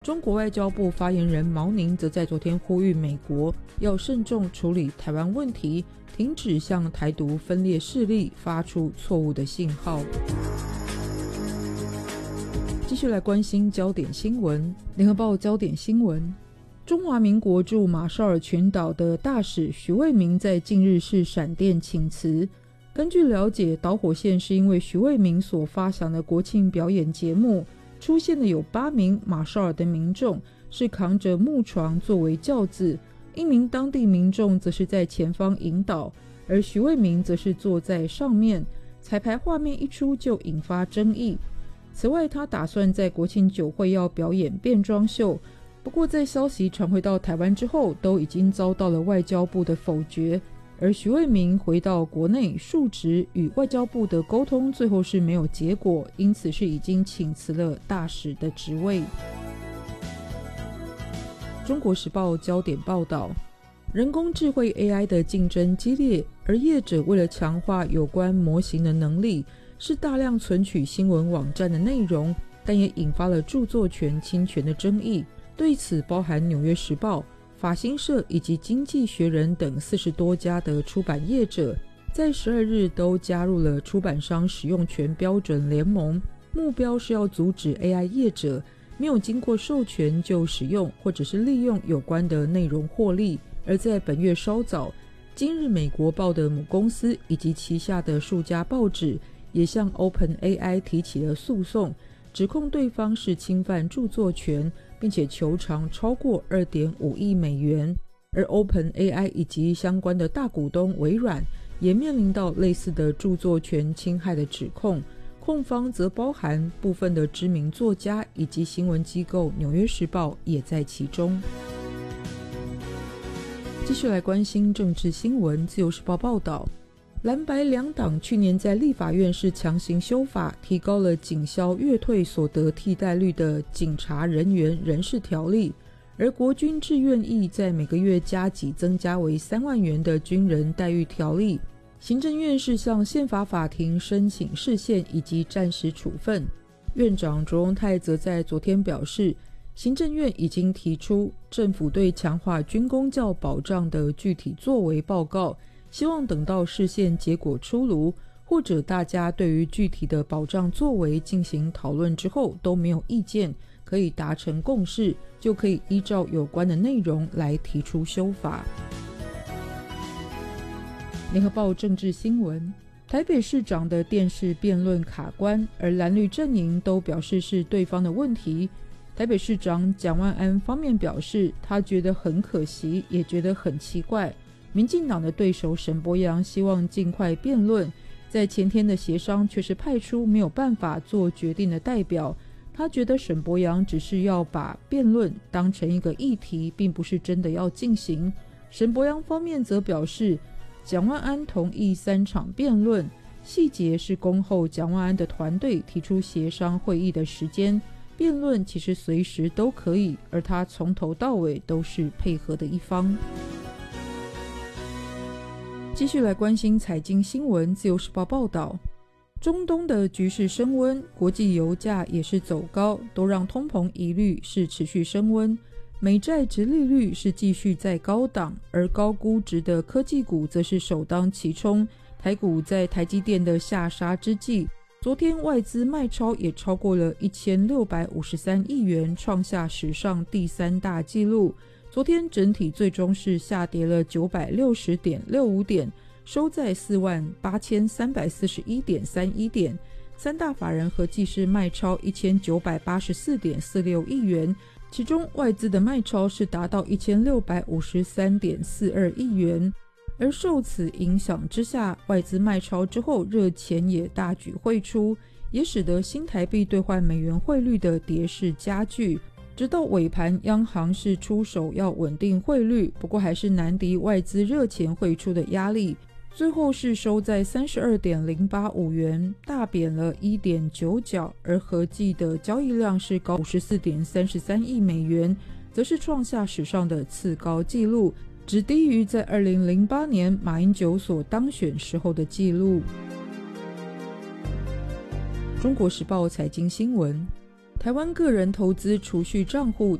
中国外交部发言人毛宁则在昨天呼吁美国要慎重处理台湾问题，停止向台独分裂势力发出错误的信号。继续来关心焦点新闻。联合报焦点新闻：中华民国驻马绍尔群岛的大使徐卫民在近日是闪电请辞。根据了解，导火线是因为徐卫民所发想的国庆表演节目出现了有8名马绍尔的民众是扛着木床作为轿子，1名当地民众则是在前方引导，而徐卫民则是坐在上面。彩排画面一出就引发争议。此外，他打算在国庆酒会要表演变装秀，不过在消息传回到台湾之后，都已经遭到了外交部的否决。而徐卫民回到国内述职，与外交部的沟通最后是没有结果，因此是已经请辞了大使的职位。中国时报焦点报道，人工智慧 AI 的竞争激烈，而业者为了强化有关模型的能力，是大量存取新闻网站的内容，但也引发了著作权侵权的争议。对此，包含纽约时报、法新社以及经济学人等40多家的出版业者，在12日都加入了出版商使用权标准联盟，目标是要阻止 AI 业者没有经过授权就使用或者是利用有关的内容获利。而在本月稍早，今日美国报的母公司以及旗下的数家报纸也向 OpenAI 提起了诉讼，指控对方是侵犯著作权，并且求偿超过 2.5 亿美元。而 OpenAI 以及相关的大股东微软也面临到类似的著作权侵害的指控，控方则包含部分的知名作家以及新闻机构纽约时报也在其中。继续来关心政治新闻。自由时报报道，蓝白两党去年在立法院是强行修法，提高了警消月退所得替代率的警察人员人事条例，而国军志愿役在每个月加给增加为3万元的军人待遇条例，行政院是向宪法法庭申请释宪以及暂时处分。院长卓荣泰则在昨天表示，行政院已经提出政府对强化军公教保障的具体作为报告，希望等到释宪结果出炉，或者大家对于具体的保障作为进行讨论之后都没有意见，可以达成共识，就可以依照有关的内容来提出修法。联合报政治新闻，台北市长的电视辩论卡关，而蓝绿阵营都表示是对方的问题。台北市长蒋万安方面表示，他觉得很可惜，也觉得很奇怪。民进党的对手沈伯洋希望尽快辩论，在前天的协商却是派出没有办法做决定的代表。他觉得沈伯洋只是要把辩论当成一个议题，并不是真的要进行。沈伯洋方面则表示，蒋万安同意3场辩论，细节是恭候蒋万安的团队提出协商会议的时间，辩论其实随时都可以，而他从头到尾都是配合的一方。继续来关心财经新闻。自由时报报道，中东的局势升温，国际油价也是走高，都让通膨疑虑是持续升温。美债殖利率是继续在高档，而高估值的科技股则是首当其冲。台股在台积电的下杀之际，昨天外资卖超也超过了1653亿元，创下史上第3大纪录。昨天整体最终是下跌了960.65点，收在48341.31点。三大法人合计是卖超1984.46亿元，其中外资的卖超是达到1653.42亿元。而受此影响之下，外资卖超之后，热钱也大举汇出，也使得新台币兑换美元汇率的跌势加剧。直到尾盘，央行是出手要稳定汇率，不过还是难敌外资热钱汇出的压力，最后是收在 32.085 元，大贬了 1.9 角，而合计的交易量是高 54.33 亿美元，则是创下史上的次高纪录，只低于在2008年马英九所当选时候的纪录。中国时报财经新闻， 台湾个人投资储蓄账户